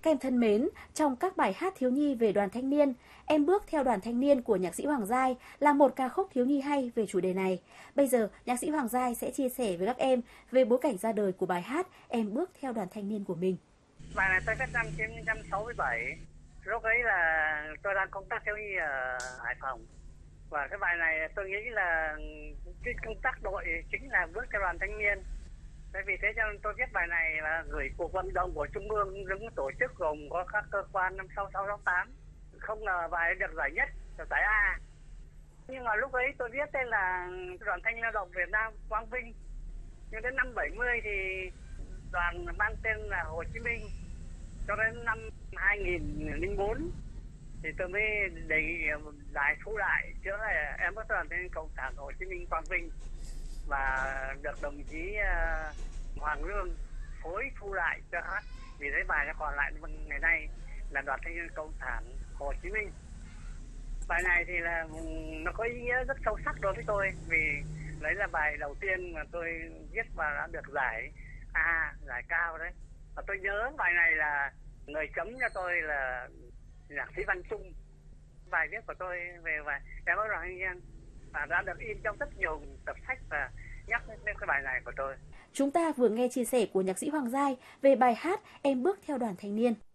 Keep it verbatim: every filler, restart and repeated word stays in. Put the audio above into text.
Các em thân mến, trong các bài hát thiếu nhi về đoàn thanh niên, Em bước theo đoàn thanh niên của nhạc sĩ Hoàng Giai là một ca khúc thiếu nhi hay về chủ đề này. Bây giờ, nhạc sĩ Hoàng Giai sẽ chia sẻ với các em về bối cảnh ra đời của bài hát Em bước theo đoàn thanh niên của mình. Bài này tôi viết năm một nghìn chín trăm sáu mươi bảy. Lúc ấy là tôi đang công tác thiếu nhi ở Hải Phòng. Và cái bài này tôi nghĩ là cái công tác đội chính là bước theo đoàn thanh niên. Bởi vì thế cho nên tôi viết bài này là gửi cuộc vận động của Trung ương, những tổ chức gồm có các cơ quan năm sáu sáu tám. Không ngờ bài được giải nhất, được giải A. Nhưng mà lúc ấy tôi viết tên là Đoàn Thanh Lao động Việt Nam Quang Vinh. Nhưng đến năm bảy mươi thì đoàn mang tên là Hồ Chí Minh. Cho đến năm hai nghìn lẻ bốn thì tôi mới đề nghị giải thu lại chữa là Em bước đoàn Thanh niên Cộng sản Hồ Chí Minh Quang Vinh, và được đồng chí Hoàng Lương phối thu lại cho hát. Vì thế bài nó còn lại ngày nay là Đoàn Thanh niên Cộng sản Hồ Chí Minh. Bài này thì là nó có ý nghĩa rất sâu sắc đối với tôi, vì đấy là bài đầu tiên mà tôi viết và đã được giải A, giải cao đấy. Và tôi nhớ bài này là người cấm cho tôi là nhạc sĩ Văn Trung. Bài viết của tôi về bài Em bước đoàn thanh niên và đã được in trong rất nhiều tập sách và nhắc đến cái bài này của tôi. Chúng ta vừa nghe chia sẻ của nhạc sĩ Hoàng Giai về bài hát Em bước theo đoàn thanh niên.